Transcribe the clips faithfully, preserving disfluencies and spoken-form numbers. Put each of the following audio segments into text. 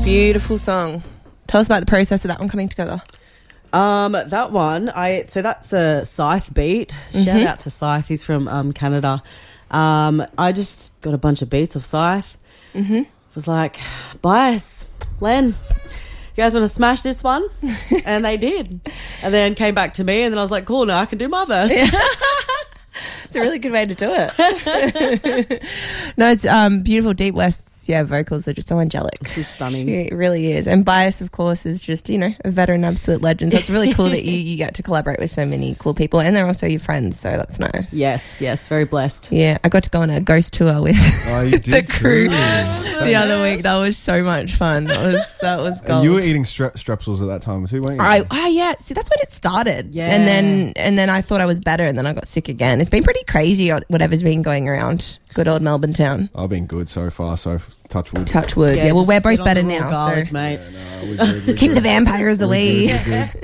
Beautiful song. Tell us about the process of that one coming together. Um, that one, I so that's a Scythe beat. Mm-hmm. Shout out to Scythe. He's from um, Canada. Um, I just got a bunch of beats of Scythe. Mm-hmm. Was like, Bias, Len, you guys want to smash this one? And they did. And then came back to me, and then I was like, cool, now I can do my verse. Yeah. It's a really good way to do it. No, it's um, beautiful. Deep West's yeah vocals are just so angelic. She's stunning. She really is. And Bias, of course, is just, you know, a veteran absolute legend. So it's really cool that you, you get to collaborate with so many cool people, and they're also your friends, so that's nice. Yes, yes, very blessed. Yeah, I got to go on a ghost tour with Oh, you did the crew too. the other week. That was so much fun. That was that was gold. And you were eating stre- strepsils at that time too, weren't you? I, oh yeah, see that's when it started. Yeah. And then and then I thought I was better, and then I got sick again. It's been pretty crazy whatever's been going around good old Melbourne town. I've been good so far, so touch wood. Touch wood. Yeah, yeah, well just we're both get on better the raw now. garlic, So mate. Yeah, no, we're good, we're keep good. the vampires We're away. good, we're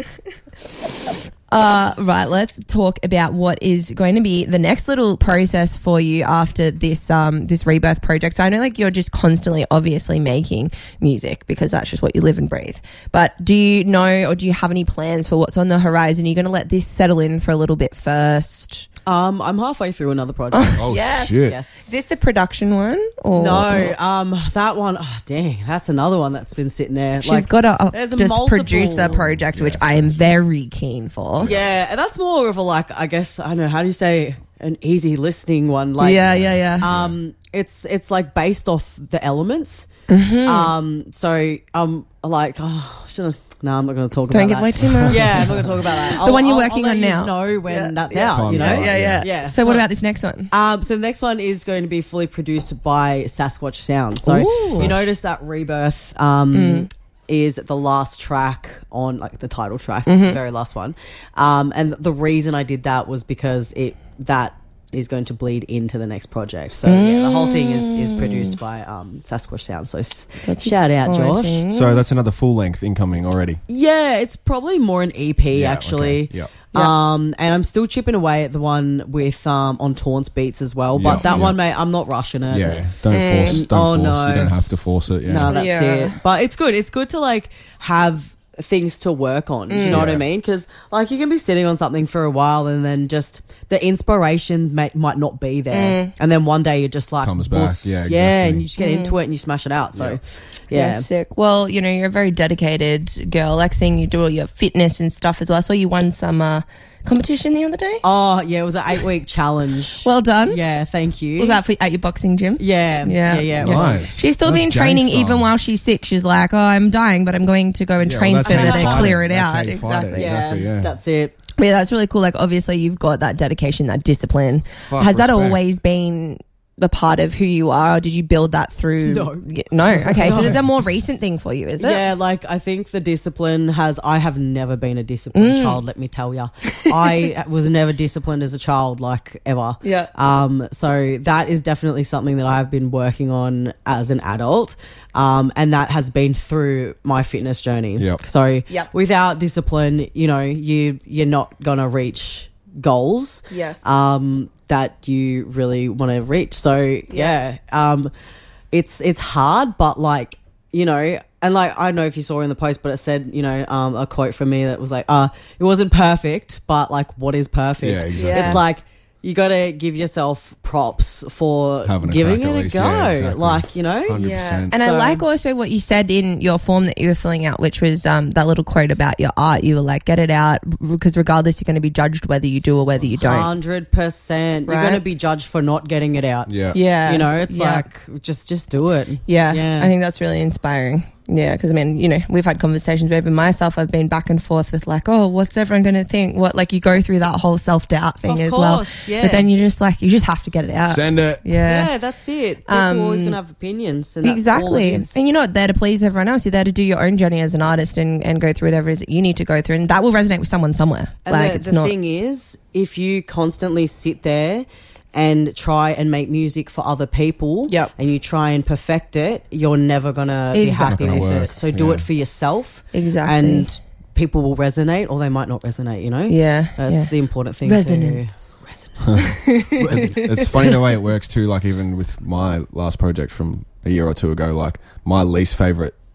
good. Uh, right, let's talk about what is going to be the next little process for you after this um this rebirth project. So I know like you're just constantly obviously making music because that's just what you live and breathe. But do you know or do you have any plans for what's on the horizon? Are you going to let this settle in for a little bit first? Um, I'm halfway through another project. Oh Yes. shit! Yes. Is this the production one? Or No, um, that one, oh, dang, that's another one that's been sitting there. She's like, got a, a there's just multiple- producer project, which I am very keen for. Yeah, and that's more of a, like, I guess, I don't know, how do you say, an easy listening one? Like, yeah, yeah, yeah. Um, it's it's like based off the elements. Mm-hmm. Um, so I'm like, oh, should I? No, I'm not going to talk Don't about give that. away too much. Yeah, I'm not going to talk about that. The one you're I'll- working I'll on let now. You know when Yeah. that's Yeah. out. You know, Time's right. yeah, yeah, yeah. So what about this next one? Um, so the next one is going to be fully produced by Sasquatch Sound. So Ooh. you notice that Rebirth um, Mm. is the last track on, like the title track, Mm-hmm. the very last one. Um, and the reason I did that was because it that is going to bleed into the next project. So yeah, the whole thing is is produced by um, Sasquatch Sound. So s- That's shout out, Josh. exciting. So that's another full length incoming already. Yeah, it's probably more an E P Yeah, actually. okay. Yeah. Yeah. Um, and I'm still chipping away at the one with um on Taunts beats as well. But Yeah, that yeah. one, mate, I'm not rushing it. Yeah, don't force. Don't Oh, force. no. You don't have to force it. Yeah. No, that's Yeah. it. But it's good. It's good to like have things to work on. Do you know what I Yeah. mean? Because like you can be sitting on something for a while and then just the inspiration may, might not be there, and then one day you're just like Comes back. "Boss." Yeah, yeah, and exactly. you just get into it and you smash it out. So yeah, Yeah, sick. Well, you know, you're a very dedicated girl. Like seeing you do all your fitness and stuff as well. I saw you won some uh, competition the other day. Oh yeah, it was an eight week challenge. Well done. Yeah, thank you. Was that for, at your boxing gym? Yeah, Yeah. yeah, yeah. it Yeah. was. Nice. She's still That's been training gang even style. while she's sick. She's like, oh, I'm dying, but I'm going to go and Yeah, train well, so that's that how I you clear fight it it. That's out. how you fight it. Exactly. Yeah, Exactly, yeah. that's it. But yeah, that's really cool. Like, obviously, you've got that dedication, that discipline. Fuck, Has that respect. always been a part of who you are, or did you build that through? No. Y- No. Okay, so there's a more recent thing for you, is it? Yeah, like I think the discipline has. I have never been a disciplined Mm. child. Let me tell you, I was never disciplined as a child, like ever. Yeah. Um. So that is definitely something that I've been working on as an adult. Um. And that has been through my fitness journey. Yep. So Yep. without discipline, you know, you you're not gonna reach goals. Yes. Um. That you really want to reach. So yeah. Um. It's it's hard, but like you know, and like I don't know if you saw in the post, but it said you know um a quote from me that was like, uh, it wasn't perfect, but like what is perfect? Yeah, exactly. Yeah. It's like you got to give yourself props for Having a giving crack at it a least, go. yeah, exactly. Like you know, Hundred Yeah. percent. And I So- like also what you said in your form that you were filling out, which was um, that little quote about your art. You were like, get it out, because regardless, you're going to be judged whether you do or whether you don't. hundred percent. You're Right. going to be judged for not getting it out. Yeah. Yeah. You know, it's Yeah. like just just do it. Yeah, Yeah. I think that's really inspiring. Yeah, because I mean, you know, we've had conversations where even myself, I've been back and forth with like, oh, what's everyone going to think? What, like you go through that whole self doubt thing Of as course, well. yeah. But then you just like, you just have to get it out. Send it. yeah. Yeah, that's it. People Um, are always going to have opinions. And that's all Exactly. it is. And you're not there to please everyone else. You're there to do your own journey as an artist and, and go through whatever it is that you need to go through. And that will resonate with someone somewhere. And like the, it's the not. thing is, if you constantly sit there and try and make music for other people, Yep. and you try and perfect it, you're never gonna be Exactly. happy It's not with gonna it. work. So do Yeah. it for yourself, Exactly. and people will resonate, or they might not resonate. You know, yeah. that's yeah. the important thing. Resonance. Too. Resonance. It's funny the way it works too. Like even with my last project from a year or two ago, like my least favorite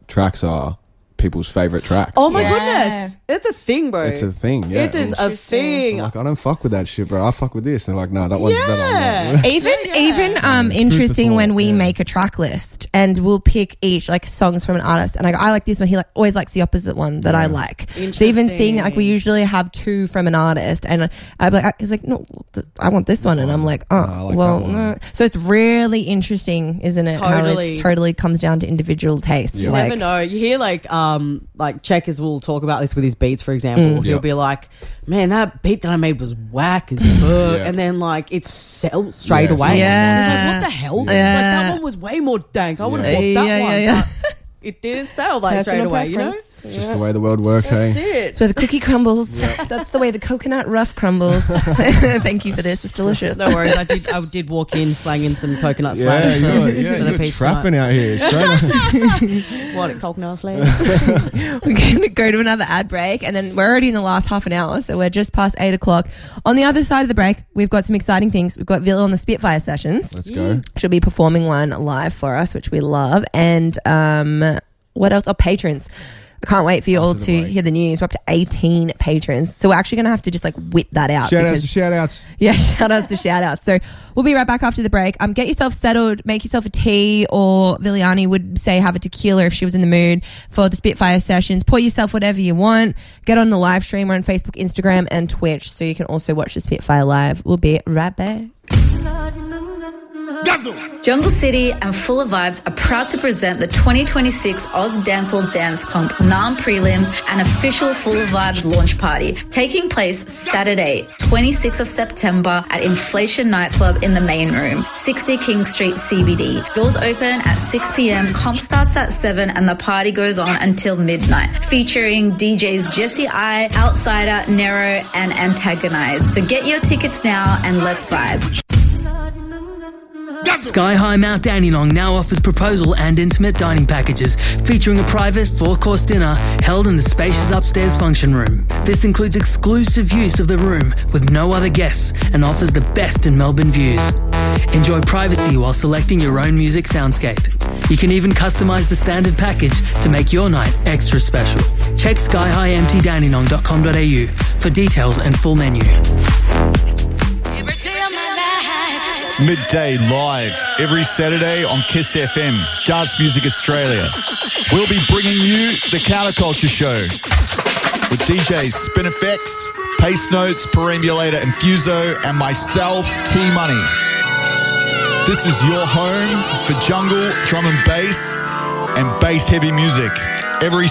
tracks are people's favorite tracks. Oh my Yeah. goodness, it's a thing, bro. It's a thing, yeah. It is a Interesting. thing. I'm like, I don't fuck with that shit, bro. I fuck with this. And they're like, no, that one's Yeah. better. I'm like, Even Yeah, yeah. even um Food for interesting thought, when we yeah. make a track list and we'll pick each like songs from an artist and I go, I like this one. He like always likes the opposite one that I Yeah. like. So even seeing that, like we usually have two from an artist and I'd be like, he's like, no, th- I want this one, and I'm like, oh, No, I like well, that one. no. So it's really interesting, isn't it? How Totally. it's totally comes down to individual taste. Yeah. You Like, never know. You hear like um like Checkers will talk about this with his beats, for example. He'll Yep. be like, "Man, that beat that I made was whack as fuck," Yeah. and then like it sells straight Yeah, away. Yeah. He's like, "What the hell? Yeah. Like that one was way more dank. I would have Yeah. bought that Yeah, one." yeah, yeah. but it didn't sell like straight Personal away. You know, preference. It's just the way the world works, that's hey? it. It's where the cookie crumbles. That's the way the coconut rough crumbles. Thank you for this. It's delicious. No worries. I did. I did walk in slanging some coconut Yeah, slabs for, you're, yeah, for the you're pizza trapping night. out here. Straight What coconut slabs? We're going to go to another ad break and then we're already in the last half an hour, so we're just past eight o'clock. On the other side of the break, we've got some exciting things. We've got Villa on the Spitfire sessions. Let's go. She'll be performing one live for us, which we love. And um, what else? Oh, patrons. I can't wait for you all After the to break. hear the news. We're up to eighteen patrons. So we're actually going to have to just like whip that out. Shout outs because- to shout outs. Yeah, shout outs to shout outs. So we'll be right back after the break. Um, get yourself settled, make yourself a tea, or Viliani would say have a tequila if she was in the mood for the Spitfire sessions. Pour yourself whatever you want. Get on the live stream. We're on Facebook, Instagram, and Twitch. So you can also watch the Spitfire live. We'll be right back. Jungle City and Full of Vibes are proud to present the twenty twenty-six Oz Dancehall Dance Comp NARM prelims and official Full of Vibes launch party, taking place Saturday, twenty-sixth of September at Inflation Nightclub in the main room, sixty King Street C B D. Doors open at six p.m, comp starts at seven, and the party goes on until midnight, featuring D Js Jesse I, Outsider, Nero, and Antagonize. So get your tickets now and let's vibe. Sky High Mount Dandenong now offers proposal and intimate dining packages featuring a private four-course dinner held in the spacious upstairs function room. This includes exclusive use of the room with no other guests and offers the best in Melbourne views. Enjoy privacy while selecting your own music soundscape. You can even customise the standard package to make your night extra special. Check sky high m t dandenong dot com dot a u for details and full menu. Midday Live, every Saturday on Kiss F M, Dance Music Australia. We'll be bringing you the Counterculture Show with D Js Spin Effects, Pace Notes, Perambulator Infuso, and myself, T-Money. This is your home for jungle, drum and bass, and bass heavy music. Every